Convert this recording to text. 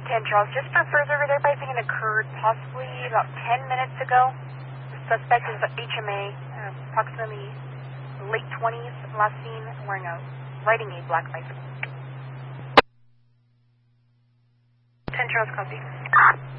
10 Charles, just for further verifying, it occurred possibly about 10 minutes ago. The suspect is HMA, approximately late 20s, last seen riding a black bicycle. 10 Charles, copy.